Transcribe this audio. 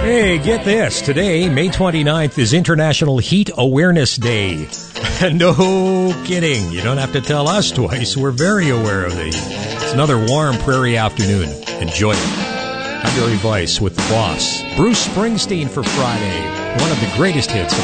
Hey, get this. Today, May 29th, is International Heat Awareness Day. No kidding. You don't have to tell us twice. We're very aware of the heat. It's another warm prairie afternoon. Enjoy it. I'm Gary Weiss with The Boss. Bruce Springsteen for Friday. One of the greatest hits of